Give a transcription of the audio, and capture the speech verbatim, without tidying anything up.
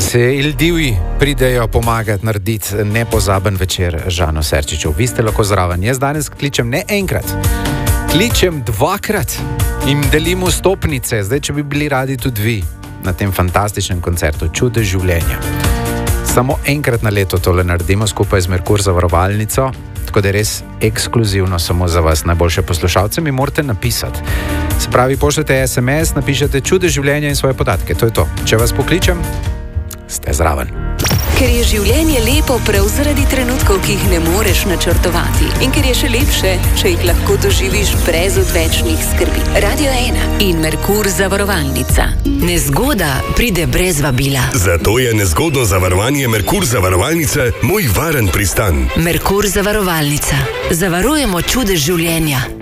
Il Divi pridejo pomagati narediti nepozaben večer Žanu Serčiču. Vi ste lahko zraven. Jaz danes kličem ne enkrat, kličem dvakrat in delim vstopnice. Zdaj, če bi bili radi tudi vi na tem fantastičnem koncertu Čudež življenja. Samo enkrat na leto tole naredimo skupaj z Merkur zavarovalnico, tako da je res ekskluzivno samo za vas, najboljše poslušalce, mi morate napisati. Se pravi, pošljete es em es, napišete Čudež življenja in svoje podatke. To je to. Če vas pokličem, ste zraven. Ker je življenje lepo prav zaradi trenutkov, ki jih ne moreš načrtovati. In ker je še lepše, če jih lahko doživiš brez odvečnih skrbi. Radio ena in Merkur zavarovalnica. Nezgoda pride brez vabila. Zato je nezgodno zavarovanje Merkur zavarovalnice moj varen pristan. Merkur zavarovalnica. Zavarujemo čudež življenja.